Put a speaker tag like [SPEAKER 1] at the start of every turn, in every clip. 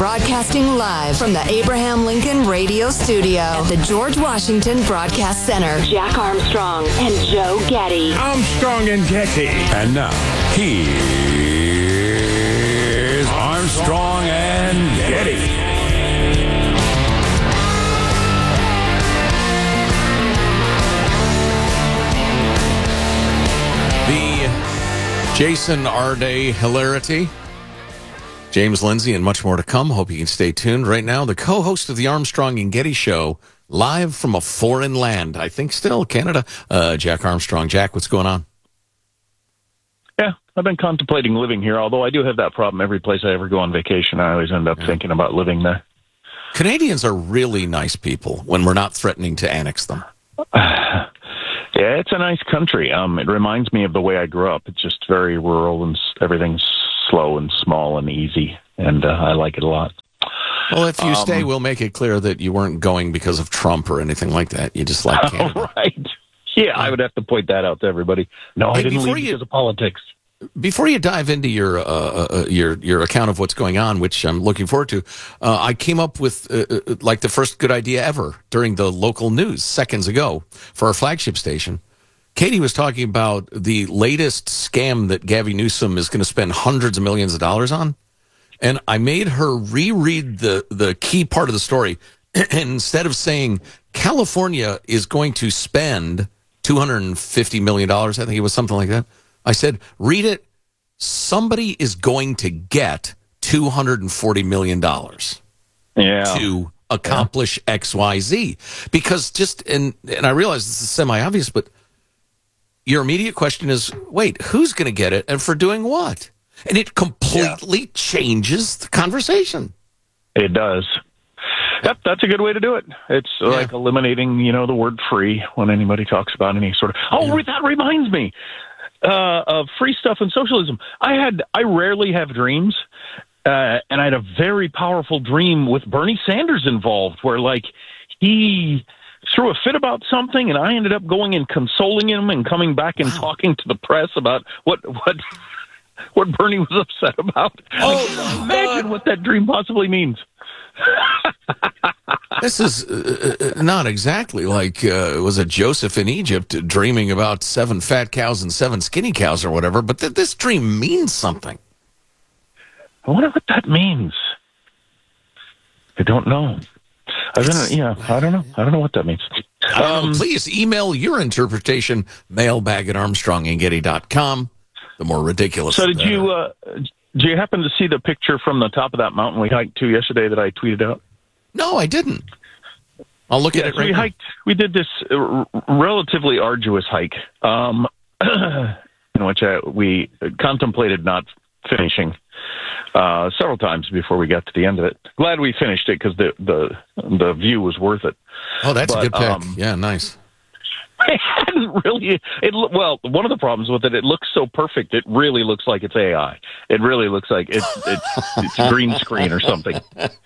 [SPEAKER 1] broadcasting live from the Abraham Lincoln Radio Studio at the George Washington Broadcast Center. Jack Armstrong and Joe Getty.
[SPEAKER 2] Armstrong and Getty.
[SPEAKER 3] And now, here's Armstrong and Getty. The Jason Arday hilarity, James Lindsay, and much more to come. Hope you can stay tuned. Right now, the co-host of the Armstrong and Getty Show, live from a foreign land, I think still Canada, Jack Armstrong. Jack, what's going on?
[SPEAKER 4] Yeah, I've been contemplating living here, although I do have that problem. Every place I ever go on vacation, I always end up thinking about living there.
[SPEAKER 3] Canadians are really nice people when we're not threatening to annex them.
[SPEAKER 4] Yeah, it's a nice country. It reminds me of the way I grew up. It's just very rural and everything's slow and small and easy, and I like it a lot.
[SPEAKER 3] Well, if you stay, we'll make it clear that you weren't going because of Trump or anything like that. You just like Canada.
[SPEAKER 4] Right. Yeah, I would have to point that out to everybody. No, I didn't leave because of politics.
[SPEAKER 3] Before you dive into your account of what's going on, which I'm looking forward to, I came up with like the first good idea ever during the local news seconds ago for our flagship station. Katie was talking about the latest scam that Gavin Newsom is going to spend hundreds of millions of dollars on, and I made her reread the key part of the story. And instead of saying California is going to spend $250 million, I think it was something like that, I said, read it, somebody is going to get $240 million to accomplish XYZ. Because and I realize this is semi-obvious, but your immediate question is, wait, who's going to get it and for doing what? And it completely changes the conversation.
[SPEAKER 4] It does. Yep, that's a good way to do it. It's like eliminating, the word free when anybody talks about any sort of... that reminds me of free stuff and socialism. I rarely have dreams, and I had a very powerful dream with Bernie Sanders involved, where, he threw a fit about something, and I ended up going and consoling him and coming back and talking to the press about what Bernie was upset about. Oh, imagine what that dream possibly means.
[SPEAKER 3] This is not exactly like was it Joseph in Egypt dreaming about 7 fat cows and 7 skinny cows or whatever, but this dream means something.
[SPEAKER 4] I wonder what that means. I don't know. I don't know. I don't know what that means.
[SPEAKER 3] Please email your interpretation, mailbag@armstrongandgetty.com. The more ridiculous.
[SPEAKER 4] So did you happen to see the picture from the top of that mountain we hiked to yesterday that I tweeted out?
[SPEAKER 3] No, I didn't. I'll look at it right now.
[SPEAKER 4] We did this relatively arduous hike, in which we contemplated not finishing several times before we got to the end of it. Glad we finished it because the view was worth it.
[SPEAKER 3] Oh, that's a good pick. Yeah, nice.
[SPEAKER 4] It hadn't really. One of the problems with it looks so perfect. It really looks like it's AI. It really looks like it's green screen or something.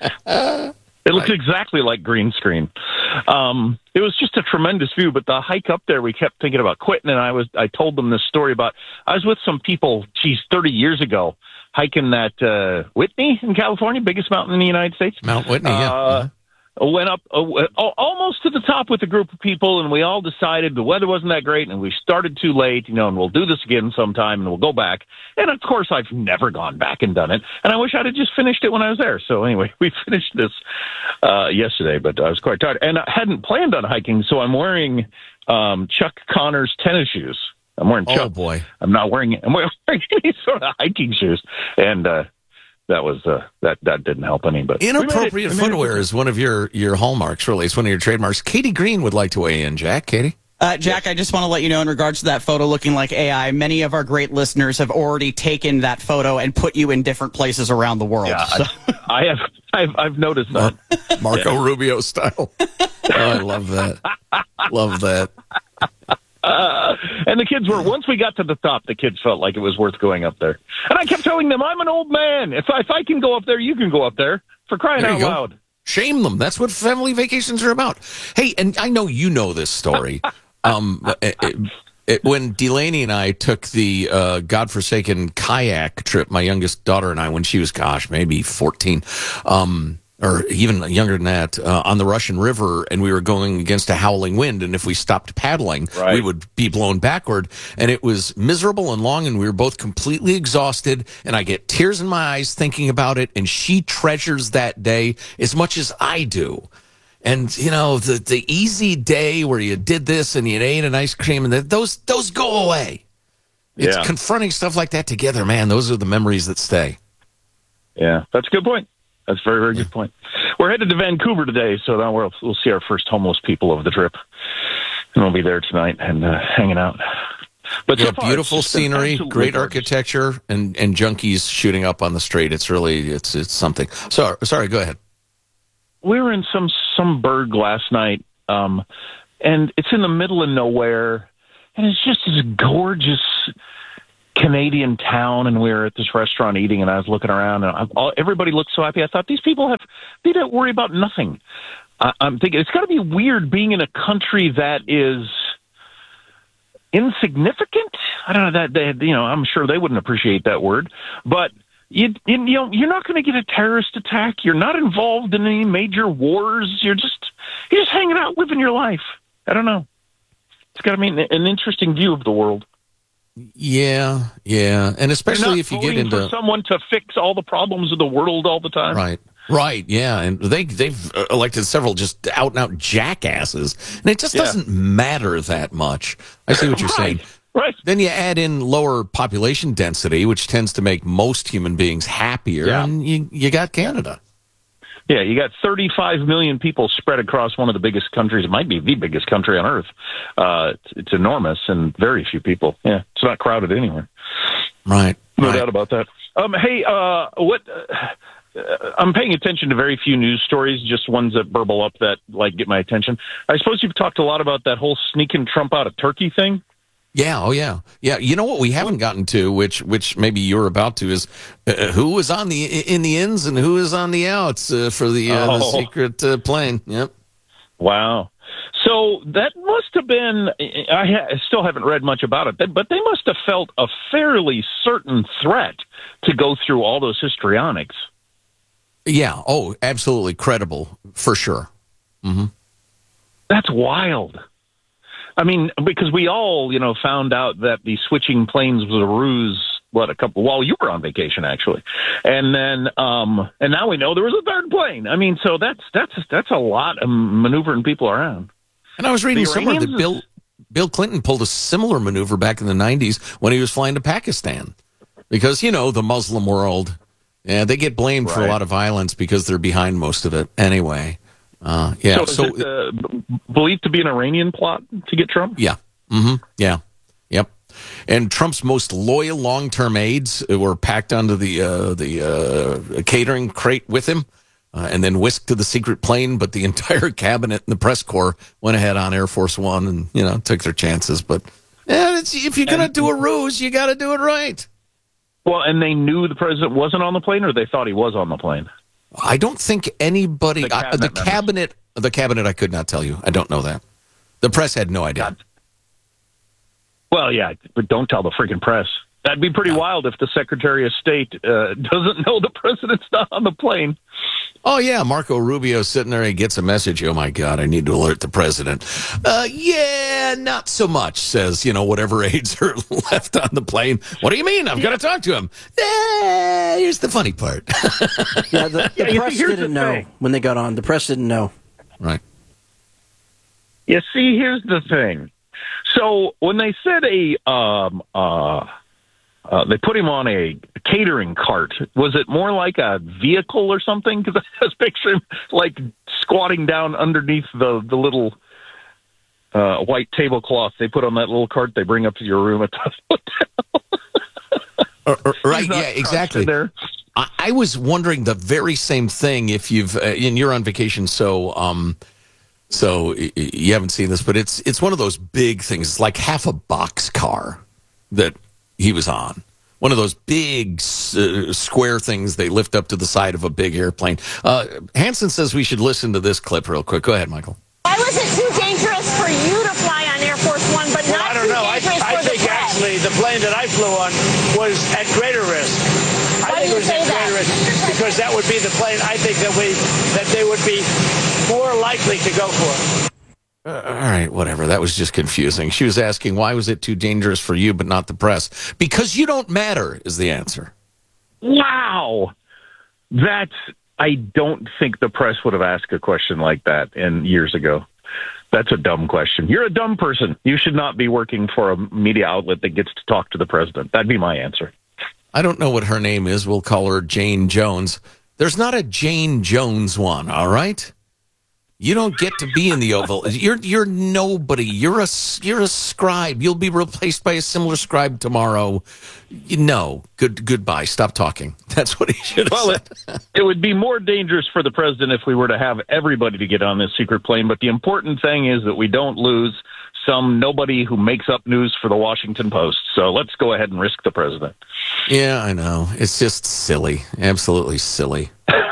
[SPEAKER 4] It looks exactly like green screen. It was just a tremendous view, but the hike up there, we kept thinking about quitting, and I told them this story about, I was with some people, 30 years ago, hiking that Whitney in California, biggest mountain in the United States.
[SPEAKER 3] Mount Whitney, yeah.
[SPEAKER 4] Went up almost to the top with a group of people, and we all decided the weather wasn't that great, and we started too late, and we'll do this again sometime, and we'll go back. And, of course, I've never gone back and done it, and I wish I'd have just finished it when I was there. So, anyway, we finished this yesterday, but I was quite tired. And I hadn't planned on hiking, so I'm wearing Chuck Connors tennis shoes. I'm wearing Chuck.
[SPEAKER 3] Oh, boy.
[SPEAKER 4] I'm wearing any sort of hiking shoes. And that was that didn't help any. But
[SPEAKER 3] inappropriate footwear is one of your hallmarks, really. It's one of your trademarks. Katie Green would like to weigh in. Jack, Katie?
[SPEAKER 5] Jack, I just want to let you know in regards to that photo looking like AI, many of our great listeners have already taken that photo and put you in different places around the world.
[SPEAKER 4] Yeah, so. I've noticed that.
[SPEAKER 3] Marco Rubio style. Oh, I love that. Love that.
[SPEAKER 4] And the kids once we got to the top, the kids felt like it was worth going up there. And I kept telling them, I'm an old man. If I can go up there, you can go up there. For crying out loud.
[SPEAKER 3] Shame them. That's what family vacations are about. Hey, and I know you know this story. When Delaney and I took the godforsaken kayak trip, my youngest daughter and I, when she was, maybe 14, or even younger than that, on the Russian River, and we were going against a howling wind, and if we stopped paddling, we would be blown backward, and it was miserable and long, and we were both completely exhausted, and I get tears in my eyes thinking about it, and she treasures that day as much as I do. And, the easy day where you did this and you ate an ice cream, and those go away. It's confronting stuff like that together, man. Those are the memories that stay.
[SPEAKER 4] Yeah, that's a good point. That's a very, very good point. We're headed to Vancouver today, so now we'll see our first homeless people of the trip. And we'll be there tonight and hanging out. But so far,
[SPEAKER 3] beautiful scenery, great architecture, and junkies shooting up on the street. It's really, it's something. Sorry, go ahead.
[SPEAKER 4] We were in some burg last night, and it's in the middle of nowhere, and it's just this gorgeous Canadian town, and we were at this restaurant eating, and I was looking around, and everybody looked so happy. I thought, these people they don't worry about nothing. I'm thinking it's got to be weird being in a country that is insignificant. I don't know that I'm sure they wouldn't appreciate that word, but you're not going to get a terrorist attack. You're not involved in any major wars. You're just hanging out, living your life. I don't know. It's got to be an interesting view of the world.
[SPEAKER 3] Yeah, and especially if you get into
[SPEAKER 4] for someone to fix all the problems of the world all the time.
[SPEAKER 3] Right, yeah, and they've elected several just out and out jackasses, and it just doesn't matter that much. I see what you're saying.
[SPEAKER 4] Right.
[SPEAKER 3] Then you add in lower population density, which tends to make most human beings happier, and you got Canada.
[SPEAKER 4] Yeah, you got 35 million people spread across one of the biggest countries. It might be the biggest country on Earth. It's enormous and very few people. Yeah, it's not crowded anywhere.
[SPEAKER 3] Right.
[SPEAKER 4] No doubt about that. Hey, I'm paying attention to very few news stories, just ones that burble up that get my attention. I suppose you've talked a lot about that whole sneaking Trump out of Turkey thing.
[SPEAKER 3] Yeah, yeah. You know what we haven't gotten to, which maybe you're about to, is who was in the ins and who is on the outs for the secret plane. Yep.
[SPEAKER 4] Wow. So that must have been. I still haven't read much about it, but they must have felt a fairly certain threat to go through all those histrionics.
[SPEAKER 3] Yeah. Oh, absolutely credible for sure. Mm-hmm.
[SPEAKER 4] That's wild. I mean, because we all, found out that the switching planes was a ruse, while you were on vacation, actually. And then, and now we know there was a third plane. I mean, so that's a lot of maneuvering people around.
[SPEAKER 3] And I was reading somewhere that Bill Clinton pulled a similar maneuver back in the 90s when he was flying to Pakistan. Because, the Muslim world, they get blamed for a lot of violence because they're behind most of it anyway. So
[SPEAKER 4] is it believed to be an Iranian plot to get Trump?
[SPEAKER 3] Yeah. Mm-hmm. Yeah. Yep. And Trump's most loyal long-term aides were packed onto the catering crate with him and then whisked to the secret plane. But the entire cabinet and the press corps went ahead on Air Force One and, took their chances. But if you're going to do a ruse, you got to do it right.
[SPEAKER 4] Well, and they knew the president wasn't on the plane, or they thought he was on the plane?
[SPEAKER 3] I don't think anybody. The cabinet. I could not tell you. I don't know that. The press had no idea. Well,
[SPEAKER 4] yeah, but don't tell the freaking press. That'd be pretty wild if the Secretary of State doesn't know the president's not on the plane.
[SPEAKER 3] Oh yeah, Marco Rubio sitting there and gets a message. Oh my God, I need to alert the president. Yeah, not so much. Says whatever aides are left on the plane. What do you mean? I've got to talk to him. Here's the funny part.
[SPEAKER 2] The press didn't know when they got on. The press didn't know.
[SPEAKER 3] Right.
[SPEAKER 4] You see, here's the thing. So when they said they put him on a catering cart, was it more like a vehicle or something? Because I was picturing him squatting down underneath the little white tablecloth they put on that little cart they bring up to your room at the hotel.
[SPEAKER 3] Right, yeah, exactly. There. I was wondering the very same thing. If you're on vacation, so you haven't seen this, but it's one of those big things. It's like half a box car that he was on. One of those big square things they lift up to the side of a big airplane. Hanson says we should listen to this clip real quick. Go ahead, Michael.
[SPEAKER 6] Why was it too dangerous for you to fly on Air Force One, but not too dangerous that would be the plane I think that they would be more likely to go for.
[SPEAKER 3] All right, whatever. That was just confusing. She was asking, why was it too dangerous for you but not the press? Because you don't matter, is the answer.
[SPEAKER 4] Wow. I don't think the press would have asked a question like that years ago. That's a dumb question. You're a dumb person. You should not be working for a media outlet that gets to talk to the president. That'd be my answer.
[SPEAKER 3] I don't know what her name is. We'll call her Jane Jones. There's not a Jane Jones one, all right? You don't get to be in the Oval. You're nobody. You're a scribe. You'll be replaced by a similar scribe tomorrow. Goodbye. Stop talking. That's what he should have said.
[SPEAKER 4] It would be more dangerous for the president if we were to have everybody to get on this secret plane. But the important thing is that we don't lose some nobody who makes up news for the Washington Post. So let's go ahead and risk the president.
[SPEAKER 3] Yeah, I know. It's just silly. Absolutely silly.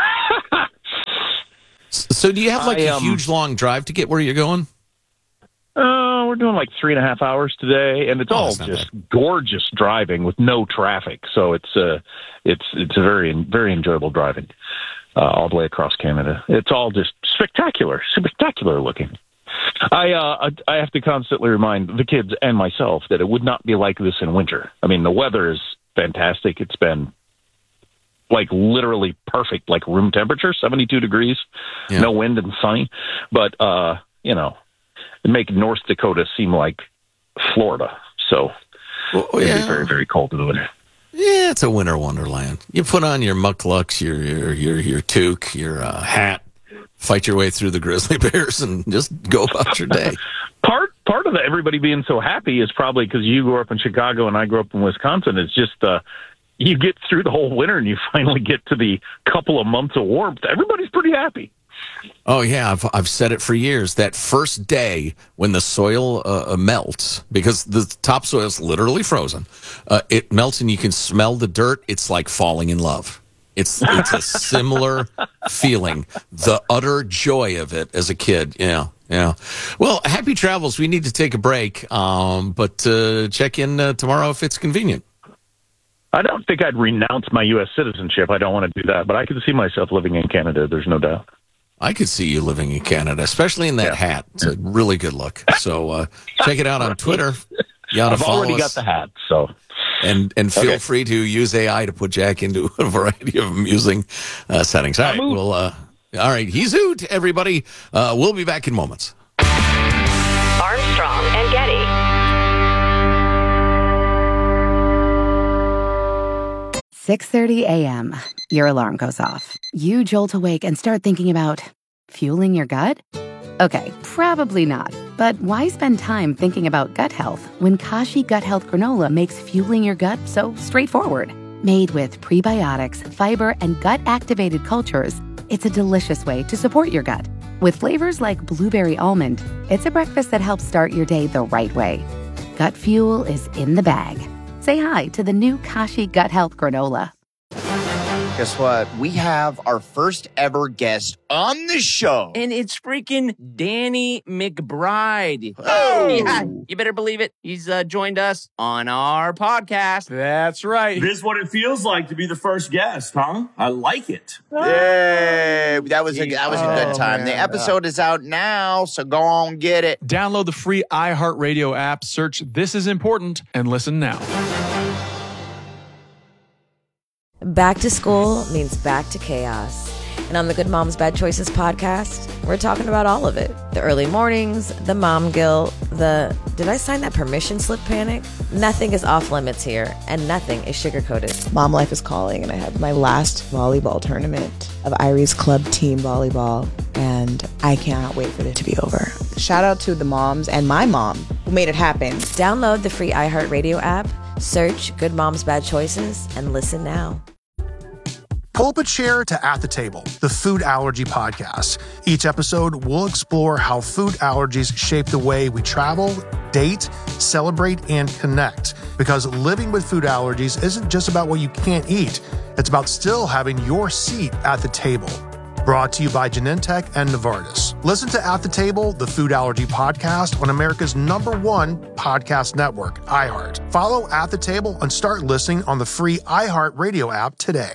[SPEAKER 3] So do you have a huge, long drive to get where you're going?
[SPEAKER 4] We're doing like 3.5 hours today, and it's all just gorgeous driving with no traffic. So it's a very, very enjoyable driving all the way across Canada. It's all just spectacular looking. I have to constantly remind the kids and myself that it would not be like this in winter. I mean, the weather is fantastic. It's been like literally perfect, like room temperature, 72 degrees, no wind and sunny. But, make North Dakota seem like Florida. So it'd be very, very cold in the winter.
[SPEAKER 3] Yeah, it's a winter wonderland. You put on your mucklucks, your toque, your hat, fight your way through the grizzly bears, and just go about your day.
[SPEAKER 4] Part of everybody being so happy is probably because you grew up in Chicago and I grew up in Wisconsin. It's just you get through the whole winter and you finally get to the couple of months of warmth. Everybody's pretty happy.
[SPEAKER 3] Oh, yeah, I've said it for years. That first day when the soil melts, because the topsoil is literally frozen, it melts and you can smell the dirt. It's like falling in love. It's a similar feeling, the utter joy of it as a kid. Yeah. Well, happy travels. We need to take a break, but check in tomorrow if it's convenient.
[SPEAKER 4] I don't think I'd renounce my U.S. citizenship. I don't want to do that, but I could see myself living in Canada. There's no doubt.
[SPEAKER 3] I could see you living in Canada, especially in that hat. It's a really good look. So check it out on Twitter.
[SPEAKER 4] I've already got the hat, so.
[SPEAKER 3] And feel free to use AI to put Jack into a variety of amusing settings. All right, all right, he's hoot, everybody. We'll be back in moments.
[SPEAKER 1] Armstrong and Getty.
[SPEAKER 7] 6:30 a.m. Your alarm goes off. You jolt awake and start thinking about fueling your gut? Okay, probably not. But why spend time thinking about gut health when Kashi Gut Health Granola makes fueling your gut so straightforward? Made with prebiotics, fiber, and gut-activated cultures, it's a delicious way to support your gut. With flavors like blueberry almond, it's a breakfast that helps start your day the right way. Gut fuel is in the bag. Say hi to the new Kashi Gut Health Granola.
[SPEAKER 8] Guess what? We have our first ever guest on the show.
[SPEAKER 9] And it's freaking Danny McBride.
[SPEAKER 8] Oh!
[SPEAKER 9] Yeah, you better believe it. He's joined us on our podcast.
[SPEAKER 10] That's right.
[SPEAKER 11] This is what it feels like to be the first guest, huh? I like it.
[SPEAKER 8] Yay! That was a good time. The episode is out now, so go on, get it.
[SPEAKER 10] Download the free iHeartRadio app, search This Is Important, and listen now.
[SPEAKER 12] Back to school means back to chaos. And on the Good Moms Bad Choices podcast, we're talking about all of it. The early mornings, the mom guilt, the did I sign that permission slip panic? Nothing is off limits here, and nothing is sugar-coated.
[SPEAKER 13] Mom life is calling, and I had my last volleyball tournament of Irie's club team volleyball, and I cannot wait for it to be over. Shout out to the moms and my mom who made it happen.
[SPEAKER 12] Download the free iHeartRadio app, search Good Moms Bad Choices, and listen now.
[SPEAKER 14] Pull up a chair to At the Table, the food allergy podcast. Each episode, we'll explore how food allergies shape the way we travel, date, celebrate, and connect. Because living with food allergies isn't just about what you can't eat. It's about still having your seat at the table. Brought to you by Genentech and Novartis. Listen to At the Table, the food allergy podcast on America's #1 podcast network, iHeart. Follow At the Table and start listening on the free iHeartRadio app today.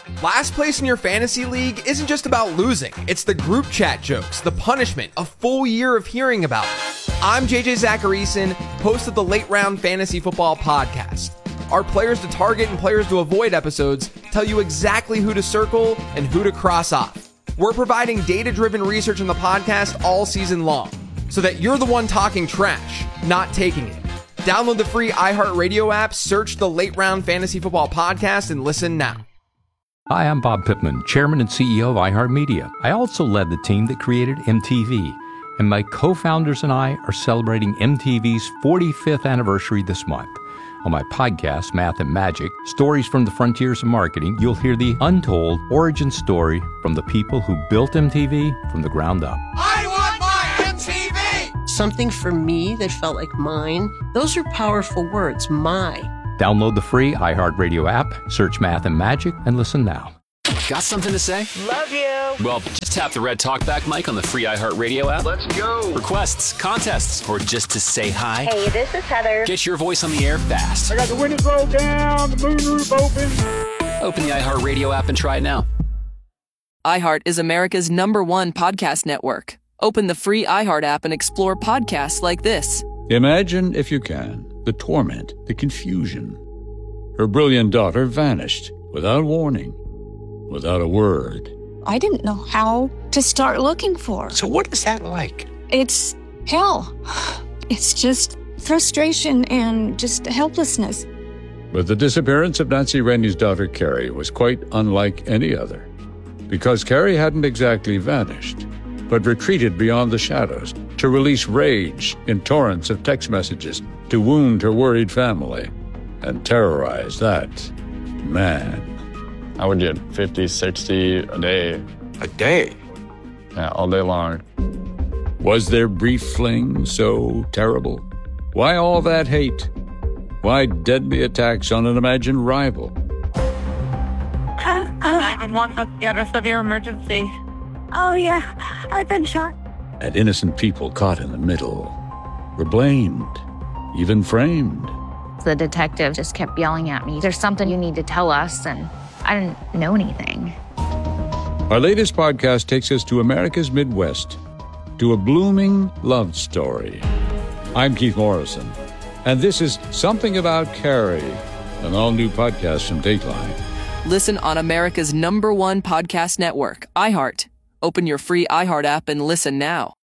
[SPEAKER 15] Last place in your fantasy league isn't just about losing. It's the group chat jokes, the punishment, a full year of hearing about it. I'm JJ Zacharyson, host of the Late Round Fantasy Football Podcast. Our Players to Target and Players to Avoid episodes tell you exactly who to circle and who to cross off. We're providing data-driven research in the podcast all season long, so that you're the one talking trash, not taking it. Download the free iHeartRadio app, search the Late Round Fantasy Football Podcast, and listen now.
[SPEAKER 16] Hi, I'm Bob Pittman, Chairman and CEO of iHeartMedia. I also led the team that created MTV, and my co-founders and I are celebrating MTV's 45th anniversary this month. On my podcast, Math and Magic, Stories from the Frontiers of Marketing, you'll hear the untold origin story from the people who built MTV from the ground up.
[SPEAKER 17] I want my MTV! Something for me that felt like mine. Those are powerful words, my.
[SPEAKER 16] Download the free iHeartRadio app, search Math and Magic, and listen now.
[SPEAKER 18] Got something to say?
[SPEAKER 17] Love you.
[SPEAKER 18] Well, just tap the red talkback mic on the free iHeartRadio app.
[SPEAKER 17] Let's go.
[SPEAKER 18] Requests, contests, or just to say hi.
[SPEAKER 19] Hey, this is Heather.
[SPEAKER 18] Get your voice on the air fast.
[SPEAKER 6] I got the windows rolled down, the moonroof open.
[SPEAKER 18] Open the iHeartRadio app and try it now.
[SPEAKER 20] iHeart is America's #1 podcast network. Open the free iHeart app and explore podcasts like this.
[SPEAKER 21] Imagine, if you can, the torment, the confusion. Her brilliant daughter vanished without warning, without a word.
[SPEAKER 22] I didn't know how to start looking for her.
[SPEAKER 21] So what is that like?
[SPEAKER 22] It's hell. It's just frustration and just helplessness.
[SPEAKER 21] But the disappearance of Nancy Rennie's daughter, Carrie, was quite unlike any other. Because Carrie hadn't exactly vanished, but retreated beyond the shadows to release rage in torrents of text messages to wound her worried family and terrorize that man.
[SPEAKER 23] I would get 50, 60 a day.
[SPEAKER 21] A day?
[SPEAKER 23] Yeah, all day long.
[SPEAKER 21] Was their brief fling so terrible? Why all that hate? Why deadly attacks on an imagined rival?
[SPEAKER 19] 911, what's the address of your emergency? Oh, yeah, I've been shot.
[SPEAKER 21] And innocent people caught in the middle were blamed, even framed.
[SPEAKER 24] The detective just kept yelling at me, "There's something you need to tell us," and I didn't know anything.
[SPEAKER 21] Our latest podcast takes us to America's Midwest, to a blooming love story. I'm Keith Morrison, and this is Something About Carrie, an all-new podcast from Dateline.
[SPEAKER 20] Listen on America's #1 podcast network, iHeart. Open your free iHeart app and listen now.